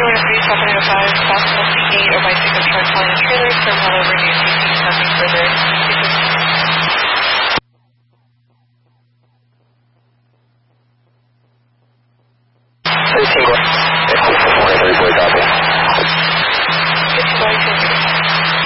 705, possible C8 or bicycle truck calling a trailer from all over New CC, nothing further. Copy.